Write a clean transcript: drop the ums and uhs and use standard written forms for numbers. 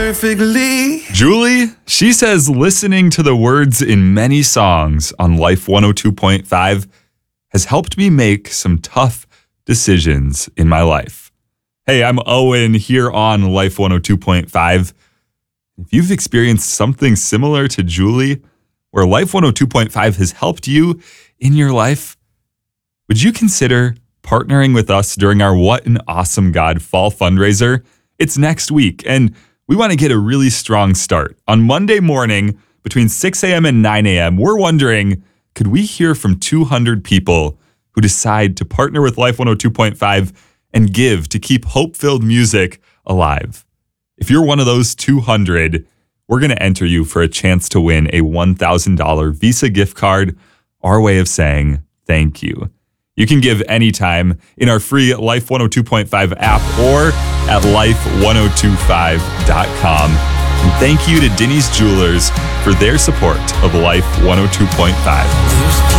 Perfectly. Julie, she says listening to the words in many songs on Life 102.5 has helped me make some tough decisions in my life. Hey, I'm Owen here on Life 102.5. If you've experienced something similar to Julie, where Life 102.5 has helped you in your life, would you consider partnering with us during our What an Awesome God fall fundraiser? It's next week, and we want to get a really strong start. On Monday morning, between 6 a.m. and 9 a.m., we're wondering, could we hear from 200 people who decide to partner with Life 102.5 and give to keep hope-filled music alive? If you're one of those 200, we're going to enter you for a chance to win a $1,000 Visa gift card, our way of saying thank you. You can give anytime in our free Life 102.5 app or at life1025.com. And thank you to Denny's Jewelers for their support of Life 102.5.